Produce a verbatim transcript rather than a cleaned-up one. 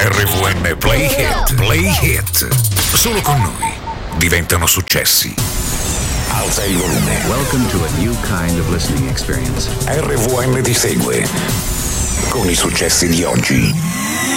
R V N Play Hit, Play Hit. Solo con noi diventano successi. Alza il volume. Welcome to a new kind of listening experience. R V N ti segue con i successi di oggi.